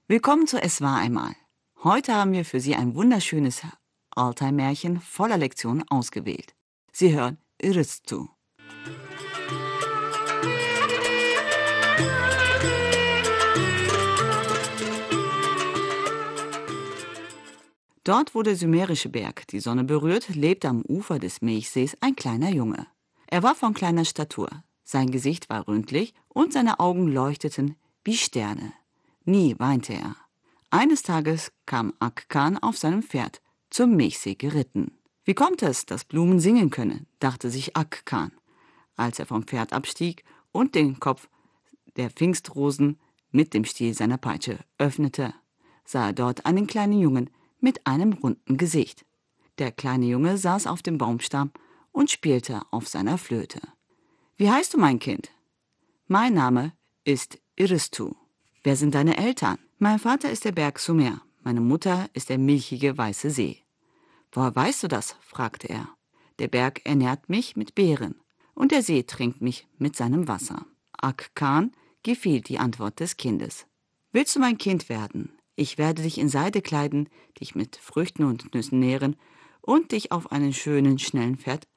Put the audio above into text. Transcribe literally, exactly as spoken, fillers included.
Willkommen zu Es war einmal. Heute haben wir für Sie ein wunderschönes Alltime-Märchen voller Lektionen ausgewählt. Sie hören Iristu. Dort, wo der sumerische Berg die Sonne berührt, lebte am Ufer des Milchsees ein kleiner Junge. Er war von kleiner Statur, sein Gesicht war rundlich und seine Augen leuchteten wie Sterne. Nie weinte er. Eines Tages kam Ak Khan auf seinem Pferd zum Milchsee geritten. Wie kommt es, dass Blumen singen können, dachte sich Ak Khan, als er vom Pferd abstieg und den Kopf der Pfingstrosen mit dem Stiel seiner Peitsche öffnete, sah er dort einen kleinen Jungen mit einem runden Gesicht. Der kleine Junge saß auf dem Baumstamm und spielte auf seiner Flöte. »Wie heißt du, mein Kind?« »Mein Name ist Iristu.« »Wer sind deine Eltern?« »Mein Vater ist der Berg Sumer, meine Mutter ist der milchige weiße See.« »Woher weißt du das?« fragte er. »Der Berg ernährt mich mit Beeren und der See trinkt mich mit seinem Wasser.« Ak Khan gefiel die Antwort des Kindes. »Willst du mein Kind werden? Ich werde dich in Seide kleiden, dich mit Früchten und Nüssen nähren und dich auf einen schönen, schnellen Pferd